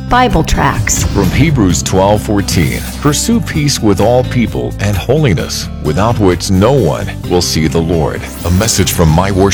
Bible tracts. From Hebrews 12:14, pursue peace with all people and holiness, without which no one will see the Lord. A message from